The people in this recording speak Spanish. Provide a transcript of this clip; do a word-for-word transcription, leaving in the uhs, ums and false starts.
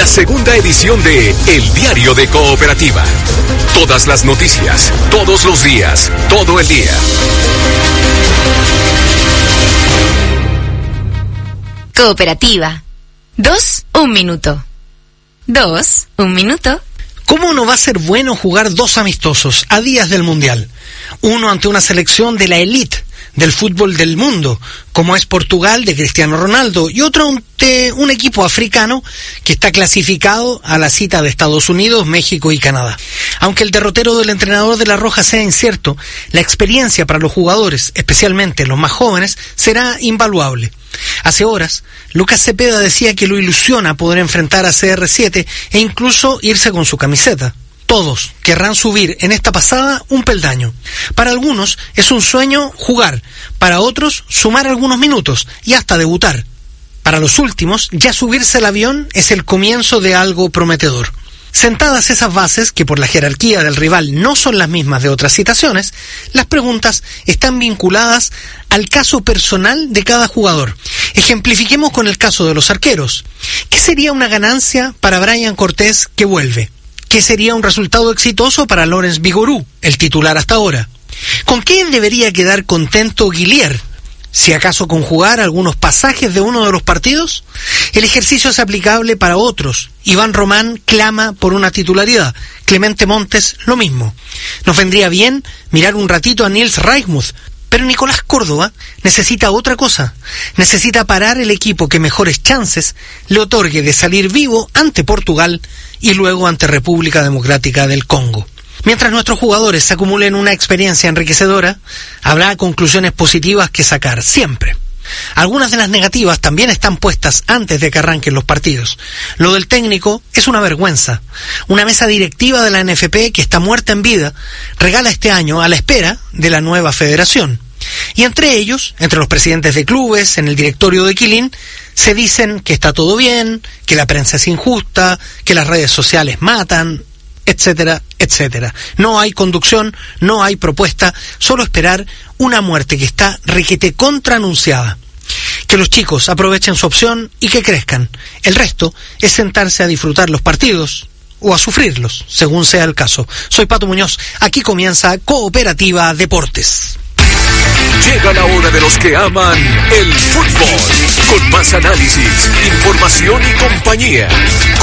la segunda edición de El Diario de Cooperativa. Todas las noticias, todos los días, todo el día. Cooperativa. Dos, un minuto. Dos, un minuto. ¿Cómo no va a ser bueno jugar dos amistosos a días del Mundial? Uno ante una selección de la élite del fútbol del mundo, como es Portugal de Cristiano Ronaldo, y otro ante un equipo africano que está clasificado a la cita de Estados Unidos, México y Canadá. Aunque el derrotero del entrenador de La Roja sea incierto, la experiencia para los jugadores, especialmente los más jóvenes, será invaluable. Hace horas, Lucas Cepeda decía que lo ilusiona poder enfrentar a C R siete e incluso irse con su camiseta. Todos querrán subir en esta pasada un peldaño. Para algunos es un sueño jugar, para otros sumar algunos minutos y hasta debutar. Para los últimos, ya subirse al avión es el comienzo de algo prometedor. Sentadas esas bases, que por la jerarquía del rival no son las mismas de otras citaciones, las preguntas están vinculadas al caso personal de cada jugador. Ejemplifiquemos con el caso de los arqueros. ¿Qué sería una ganancia para Brian Cortés, que vuelve? ¿Qué sería un resultado exitoso para Laurens Vigorú, el titular hasta ahora? ¿Con qué debería quedar contento Guillier? ¿Si acaso con jugar algunos pasajes de uno de los partidos? El ejercicio es aplicable para otros. Iván Román clama por una titularidad. Clemente Montes, lo mismo. Nos vendría bien mirar un ratito a Nils Reichmuth, pero Nicolás Córdoba necesita otra cosa. Necesita parar el equipo que mejores chances le otorgue de salir vivo ante Portugal y luego ante República Democrática del Congo. Mientras nuestros jugadores acumulen una experiencia enriquecedora, habrá conclusiones positivas que sacar, siempre. Algunas de las negativas también están puestas antes de que arranquen los partidos. Lo del técnico es una vergüenza. Una mesa directiva de la N F P, que está muerta en vida, regala este año a la espera de la nueva federación. Y entre ellos, entre los presidentes de clubes, en el directorio de Quilín, se dicen que está todo bien, que la prensa es injusta, que las redes sociales matan, etcétera, etcétera. No hay conducción, no hay propuesta, solo esperar una muerte que está requete contra anunciada. Que los chicos aprovechen su opción y que crezcan. El resto es sentarse a disfrutar los partidos o a sufrirlos, según sea el caso. Soy Pato Muñoz, aquí comienza Cooperativa Deportes. Llega la hora de los que aman el fútbol, con más análisis, información y compañía.